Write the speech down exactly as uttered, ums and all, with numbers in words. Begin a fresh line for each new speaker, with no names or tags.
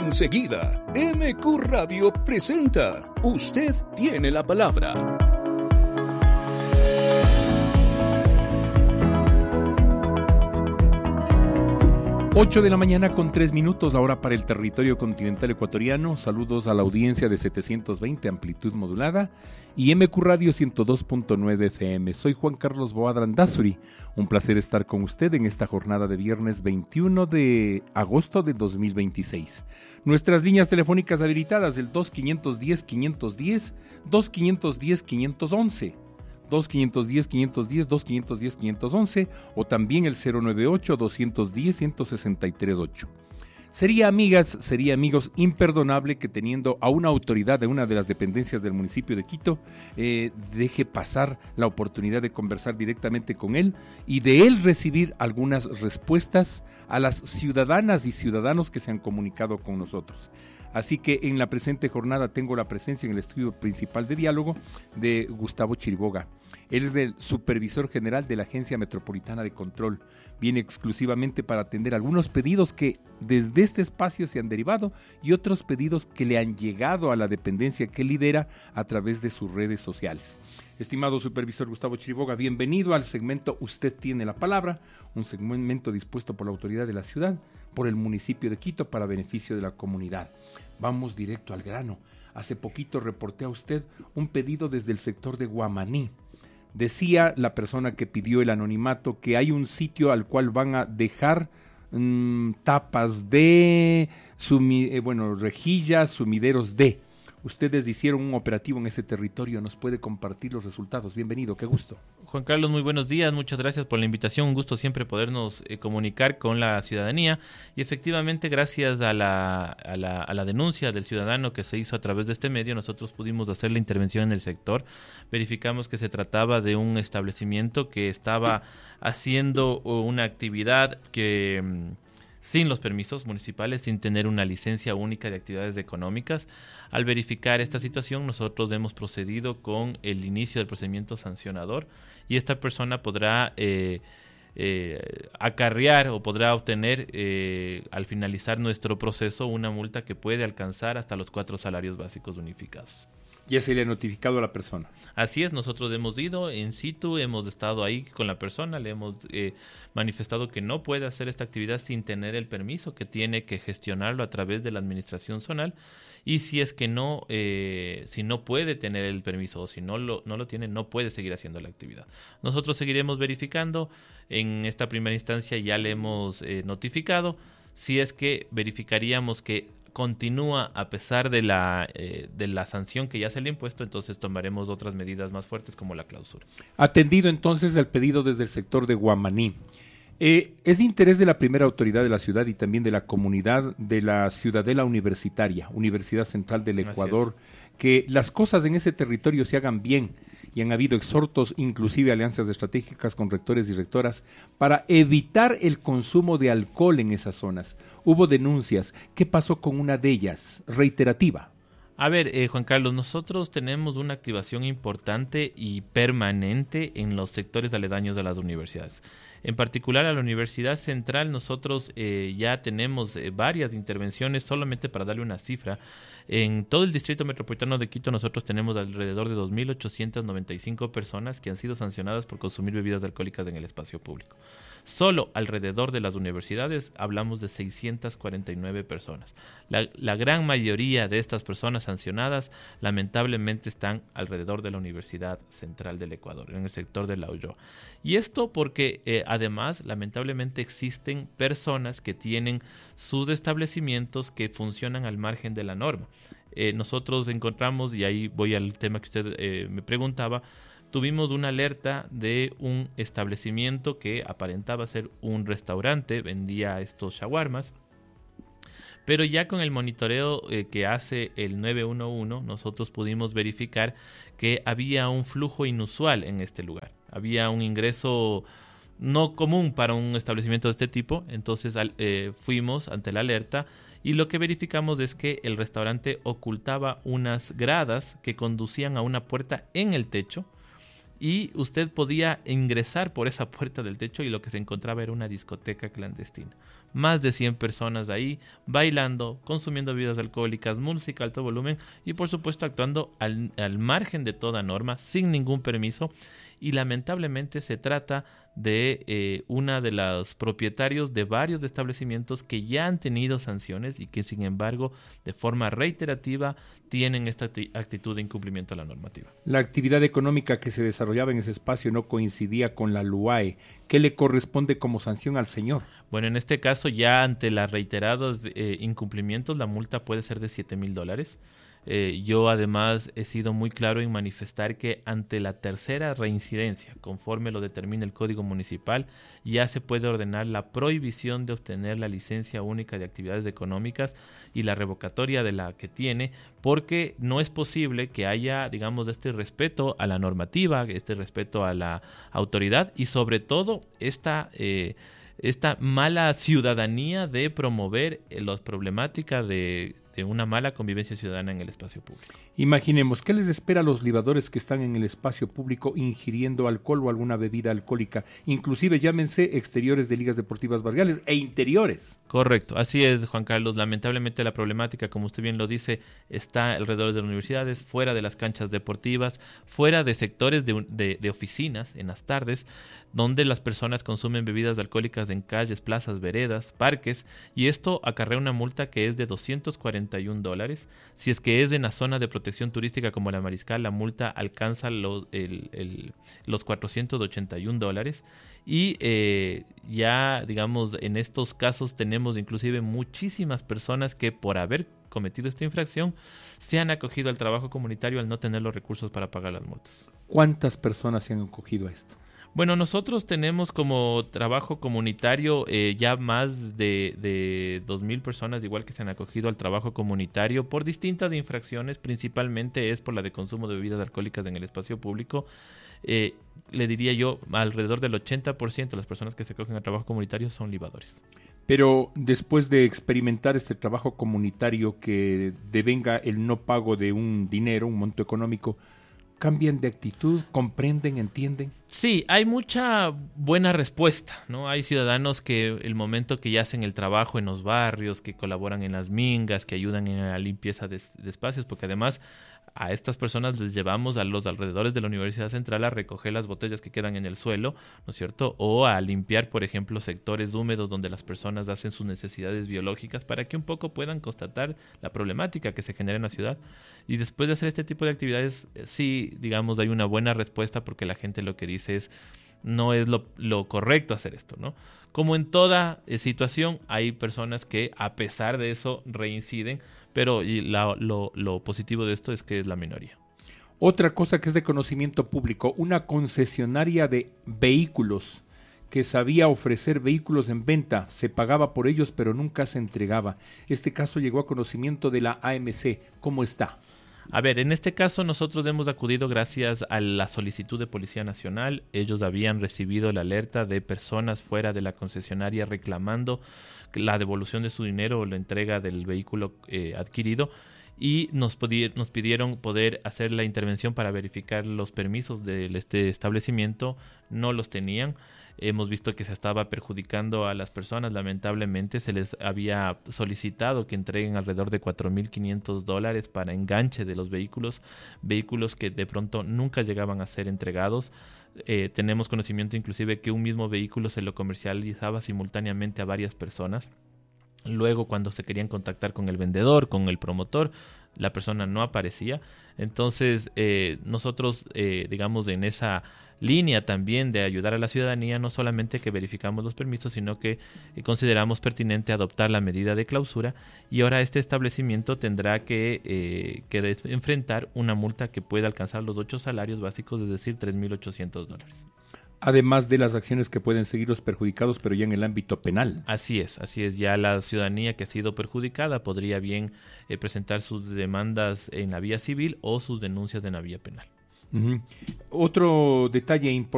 enseguida. M Q Radio presenta Usted tiene la palabra.
ocho de la mañana con tres minutos, la hora para el territorio continental ecuatoriano. Saludos a la audiencia de setecientos veinte, amplitud modulada, y M Q Radio ciento dos punto nueve F M. Soy Juan Carlos Boadra Andazuri. Un placer estar con usted en esta jornada de viernes veintiuno de agosto de dos mil veintiséis. Nuestras líneas telefónicas habilitadas, el dos quinientos diez quinientos diez, dos quinientos diez quinientos once. dos quinientos diez quinientos diez, dos quinientos diez quinientos once o también el cero noventa y ocho, doscientos diez, ciento sesenta y tres ocho. Sería, amigas, sería, amigos, imperdonable que teniendo a una autoridad de una de las dependencias del municipio de Quito, eh, deje pasar la oportunidad de conversar directamente con él y de él recibir algunas respuestas a las ciudadanas y ciudadanos que se han comunicado con nosotros. Así que en la presente jornada tengo la presencia en el estudio principal de diálogo de Gustavo Chiriboga. Él es el supervisor general de la Agencia Metropolitana de Control. Viene exclusivamente para atender algunos pedidos que desde este espacio se han derivado y otros pedidos que le han llegado a la dependencia que lidera a través de sus redes sociales. Estimado supervisor Gustavo Chiriboga, bienvenido al segmento Usted tiene la palabra, un segmento dispuesto por la autoridad de la ciudad, por el municipio de Quito para beneficio de la comunidad. Vamos directo al grano. Hace poquito reporté a usted un pedido desde el sector de Guamaní. Decía la persona que pidió el anonimato que hay un sitio al cual van a dejar mmm, tapas de, sumi, eh, bueno, rejillas, sumideros de. Ustedes hicieron un operativo en ese territorio, ¿nos puede compartir los resultados? Bienvenido, qué gusto.
Juan Carlos, muy buenos días, muchas gracias por la invitación, un gusto siempre podernos eh, comunicar con la ciudadanía y efectivamente gracias a la, a, la, a la denuncia del ciudadano que se hizo a través de este medio, nosotros pudimos hacer la intervención en el sector, verificamos que se trataba de un establecimiento que estaba haciendo una actividad que... sin los permisos municipales, sin tener una licencia única de actividades económicas. Al verificar esta situación, nosotros hemos procedido con el inicio del procedimiento sancionador y esta persona podrá eh, eh, acarrear o podrá obtener eh, al finalizar nuestro proceso una multa que puede alcanzar hasta los cuatro salarios básicos unificados.
Ya se le ha notificado a la persona.
Así es, nosotros hemos ido in situ, hemos estado ahí con la persona, le hemos eh, manifestado que no puede hacer esta actividad sin tener el permiso, que tiene que gestionarlo a través de la administración zonal y si es que no, eh, si no puede tener el permiso o si no lo, no lo tiene, no puede seguir haciendo la actividad. Nosotros seguiremos verificando, en esta primera instancia ya le hemos eh, notificado, si es que verificaríamos que continúa a pesar de la eh, de la sanción que ya se le ha impuesto, entonces tomaremos otras medidas más fuertes como la clausura.
Atendido entonces el pedido desde el sector de Guamaní, eh, es de interés de la primera autoridad de la ciudad y también de la comunidad de la Ciudadela Universitaria, Universidad Central del Ecuador, que las cosas en ese territorio se hagan bien. Y han habido exhortos, inclusive alianzas estratégicas con rectores y rectoras para evitar el consumo de alcohol en esas zonas. Hubo denuncias. ¿Qué pasó con una de ellas? Reiterativa.
A ver, eh, Juan Carlos, nosotros tenemos una activación importante y permanente en los sectores aledaños de las universidades. En particular a la Universidad Central nosotros eh, ya tenemos eh, varias intervenciones, solamente para darle una cifra. En todo el Distrito Metropolitano de Quito nosotros tenemos alrededor de dos mil ochocientas noventa y cinco personas que han sido sancionadas por consumir bebidas alcohólicas en el espacio público. Solo alrededor de las universidades hablamos de seiscientas cuarenta y nueve personas. La, la gran mayoría de estas personas sancionadas lamentablemente están alrededor de la Universidad Central del Ecuador, en el sector de La Ulloa. Y esto porque eh, además lamentablemente existen personas que tienen sus establecimientos que funcionan al margen de la norma. Eh, nosotros encontramos, y ahí voy al tema que usted eh, me preguntaba, tuvimos una alerta de un establecimiento que aparentaba ser un restaurante, vendía estos shawarmas, pero ya con el monitoreo eh, que hace el nueve uno uno, nosotros pudimos verificar que había un flujo inusual en este lugar. Había un ingreso no común para un establecimiento de este tipo, entonces eh, fuimos ante la alerta y lo que verificamos es que el restaurante ocultaba unas gradas que conducían a una puerta en el techo, y usted podía ingresar por esa puerta del techo y lo que se encontraba era una discoteca clandestina. más de cien personas ahí, bailando, consumiendo bebidas alcohólicas, música a alto volumen y por supuesto actuando al, al margen de toda norma, sin ningún permiso. Y lamentablemente se trata de eh, una de los propietarios de varios establecimientos que ya han tenido sanciones y que sin embargo de forma reiterativa tienen esta actitud de incumplimiento a la normativa.
La actividad económica que se desarrollaba en ese espacio no coincidía con la LUAE. ¿Qué le corresponde como sanción al señor?
Bueno, en este caso ya ante las reiterados eh, incumplimientos la multa puede ser de siete mil dólares. Eh, yo además he sido muy claro en manifestar que ante la tercera reincidencia, conforme lo determina el Código Municipal, ya se puede ordenar la prohibición de obtener la licencia única de actividades económicas y la revocatoria de la que tiene, porque no es posible que haya, digamos, este respeto a la normativa, este respeto a la autoridad y sobre todo esta... Eh, esta mala ciudadanía de promover eh, las problemáticas de, de una mala convivencia ciudadana en el espacio público.
Imaginemos, ¿qué les espera a los libadores que están en el espacio público ingiriendo alcohol o alguna bebida alcohólica? Inclusive llámense exteriores de ligas deportivas barriales e interiores.
Correcto, así es, Juan Carlos. Lamentablemente la problemática, como usted bien lo dice, está alrededor de las universidades, fuera de las canchas deportivas, fuera de sectores de, de, de oficinas en las tardes, donde las personas consumen bebidas alcohólicas en calles, plazas, veredas, parques, y esto acarrea una multa que es de doscientos cuarenta y un dólares. Si es que es en la zona de protección turística como la Mariscal, la multa alcanza los, el, el, los cuatrocientos ochenta y un dólares. Y eh, ya, digamos, en estos casos tenemos inclusive muchísimas personas que por haber cometido esta infracción se han acogido al trabajo comunitario al no tener los recursos para pagar las multas.
¿Cuántas personas se han acogido a esto?
Bueno, nosotros tenemos como trabajo comunitario eh, ya más de, de dos mil personas, igual que se han acogido al trabajo comunitario por distintas infracciones, principalmente es por la de consumo de bebidas alcohólicas en el espacio público. Eh, le diría yo, alrededor del ochenta por ciento de las personas que se acogen al trabajo comunitario son libadores.
Pero después de experimentar este trabajo comunitario que devenga el no pago de un dinero, un monto económico, ¿cambian de actitud? ¿Comprenden? ¿Entienden?
Sí, hay mucha buena respuesta, ¿no? Hay ciudadanos que el momento que ya hacen el trabajo en los barrios, que colaboran en las mingas, que ayudan en la limpieza de, de espacios, porque además a estas personas les llevamos a los alrededores de la Universidad Central a recoger las botellas que quedan en el suelo, ¿no es cierto? O a limpiar, por ejemplo, sectores húmedos donde las personas hacen sus necesidades biológicas para que un poco puedan constatar la problemática que se genera en la ciudad. Y después de hacer este tipo de actividades, sí, digamos, hay una buena respuesta porque la gente lo que dice es no es lo, lo correcto hacer esto, ¿no? Como en toda eh, situación, hay personas que a pesar de eso reinciden, pero y la, lo, lo positivo de esto es que es la minoría.
Otra cosa que es de conocimiento público, una concesionaria de vehículos que sabía ofrecer vehículos en venta, se pagaba por ellos pero nunca se entregaba. Este caso llegó a conocimiento de la A M C. ¿Cómo está?
A ver, en este caso nosotros hemos acudido gracias a la solicitud de Policía Nacional. Ellos habían recibido la alerta de personas fuera de la concesionaria reclamando la devolución de su dinero o la entrega del vehículo eh, adquirido y nos, pudi- nos pidieron poder hacer la intervención para verificar los permisos de este establecimiento. No los tenían. Hemos visto que se estaba perjudicando a las personas. Lamentablemente se les había solicitado que entreguen alrededor de cuatro mil quinientos dólares para enganche de los vehículos, vehículos que de pronto nunca llegaban a ser entregados. Eh, tenemos conocimiento inclusive que un mismo vehículo se lo comercializaba simultáneamente a varias personas. Luego, cuando se querían contactar con el vendedor, con el promotor, la persona no aparecía. Entonces, eh, nosotros, eh, digamos, en esa línea también de ayudar a la ciudadanía, no solamente que verificamos los permisos, sino que eh, consideramos pertinente adoptar la medida de clausura y ahora este establecimiento tendrá que, eh, que de- enfrentar una multa que puede alcanzar los ocho salarios básicos, es decir, tres mil ochocientos dólares.
Además de las acciones que pueden seguir los perjudicados, pero ya en el ámbito penal.
Así es, así es. Ya la ciudadanía que ha sido perjudicada podría bien eh, presentar sus demandas en la vía civil o sus denuncias en la vía penal.
Uh-huh. Otro detalle importante